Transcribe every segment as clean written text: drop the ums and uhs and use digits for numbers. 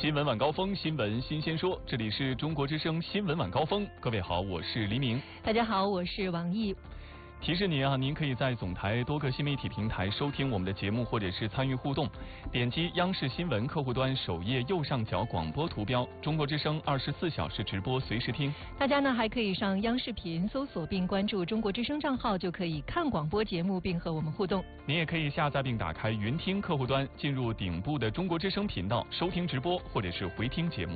新闻晚高峰，新闻新鲜说，这里是中国之声新闻晚高峰。各位好，我是黎明。 大家好，我是王毅。 提示您啊，您可以在总台多个新媒体平台收听我们的节目，或者是参与互动。点击央视新闻客户端首页右上角广播图标，中国之声24小时直播，随时听。 大家呢还可以上央视频搜索并关注中国之声账号，就可以看广播节目并和我们互动。 您也可以下载并打开云听客户端，进入顶部的中国之声频道收听直播，或者是回听节目。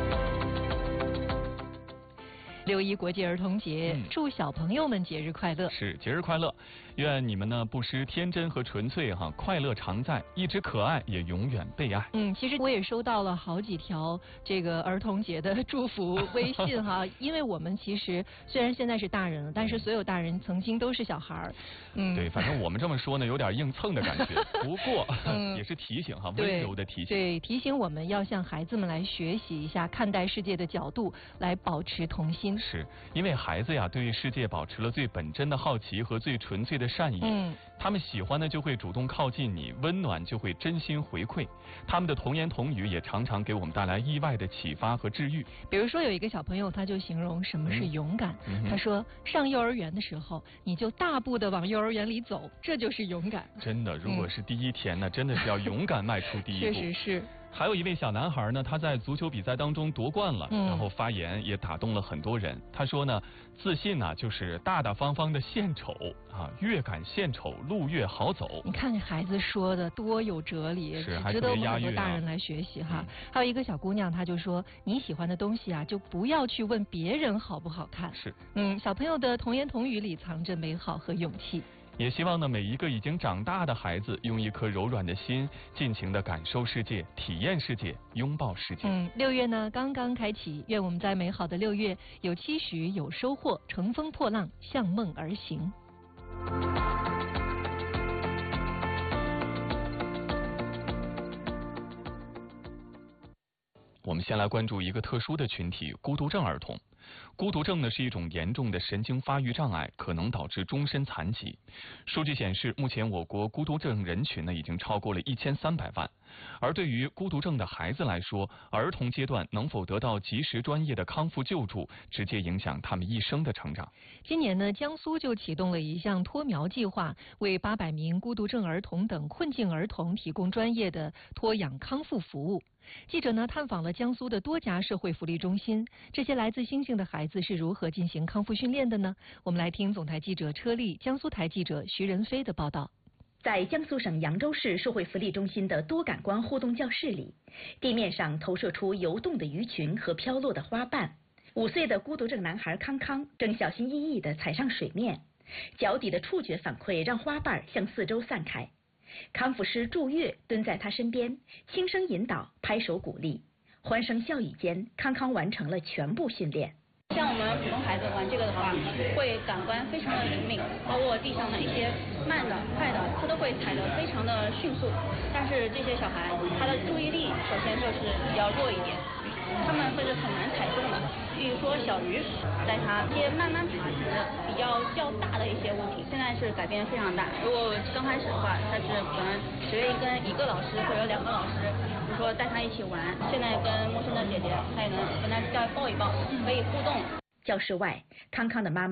6·1国际儿童节，祝小朋友们节日快乐。 是，节日快乐，愿你们呢不失天真和纯粹哈，快乐常在，一直可爱也永远被爱。 其实我也收到了好几条这个儿童节的祝福微信哈，因为我们其实虽然现在是大人了，但是所有大人曾经都是小孩儿。 对，反正我们这么说呢，有点硬蹭的感觉。不过也是提醒哈，温柔的提醒。 对，提醒我们要向孩子们来学习一下看待世界的角度，来保持童心。 是因为孩子呀，对世界保持了最本真的好奇和最纯粹的善意。他们喜欢的就会主动靠近你，温暖就会真心回馈。他们的童言童语也常常给我们带来意外的启发和治愈。 比如说有一个小朋友，他就形容什么是勇敢。他说，上幼儿园的时候，你就大步的往幼儿园里走，这就是勇敢。 真的，如果是第一天呢，真的是要勇敢迈出第一步。 确实是。 还有一位小男孩呢，他在足球比赛当中夺冠了，然后发言也打动了很多人。他说呢，自信呢就是大大方方的献丑啊，越敢献丑，路越好走。你看这孩子说的多有哲理， 是值得我们很多大人来学习哈。还有一个小姑娘，她就说，你喜欢的东西啊，就不要去问别人好不好看。 是， 小朋友的童言童语里藏着美好和勇气。 也希望呢，每一个已经长大的孩子，用一颗柔软的心，尽情的感受世界，体验世界，拥抱世界。 6月呢刚刚开启，愿我们在美好的6月有期许，有收获，乘风破浪，向梦而行。 我们先来关注一个特殊的群体——孤独症儿童。孤独症呢是一种严重的神经发育障碍，可能导致终身残疾。数据显示，目前我国孤独症人群呢已经超过了1300万。而对于孤独症的孩子来说，儿童阶段能否得到及时专业的康复救助，直接影响他们一生的成长。 今年呢，江苏就启动了一项托苗计划，为800名孤独症儿童等困境儿童提供专业的托养康复服务。记者呢探访了江苏的多家社会福利中心，这些来自星星的孩子是如何进行康复训练的呢？我们来听总台记者车丽、江苏台记者徐仁飞的报道。 在江苏省扬州市社会福利中心的多感官互动教室里，地面上投射出游动的鱼群和飘落的花瓣。5岁的孤独症男孩康康正小心翼翼地踩上水面，脚底的触觉反馈让花瓣向四周散开。康复师祝月蹲在他身边，轻声引导，拍手鼓励。欢声笑语间，康康完成了全部训练。 像我们普通孩子玩这个的话，会感官非常的灵敏，包括地上的一些慢的、快的，他都会踩得非常的迅速。但是这些小孩，他的注意力首先就是比较弱一点，他们会是很难踩中的。比如说小鱼，带他一些慢慢爬行的比较大的一些物体，现在是改变非常大。如果刚开始的话，他是可能只愿意跟一个老师或者2个老师，比如说带他一起玩。现在跟陌生的姐姐，他也能跟他抱一抱，可以互动。 教室外，康康的妈妈